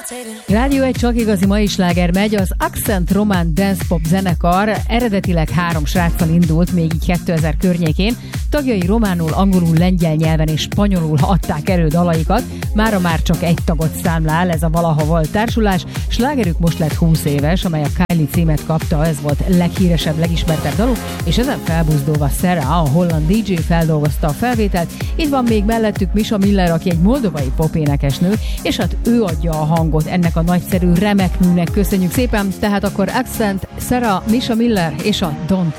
Rádió egy csak igazi mai sláger megy, az Accent román dance pop zenekar eredetileg 3 sráccal indult még így 2000 környékén, tagjai románul, angolul, lengyel nyelven és spanyolul adták elő dalaikat, mára már csak egy tagot számlál ez a valaha volt társulás, slágerük most lett 20 éves, amely a Kylie címet kapta, ez volt leghíresebb, legismertebb daluk, és ezen felbuzdulva Sarah, a holland DJ feldolgozta a felvételt, itt van még mellettük Misha Miller, aki egy moldovai popénekesnő, és hát ő adja a hangot ennek a nagyszerű remek műnek, köszönjük szépen, tehát akkor Accent, Sarah, Misha Miller és a Don't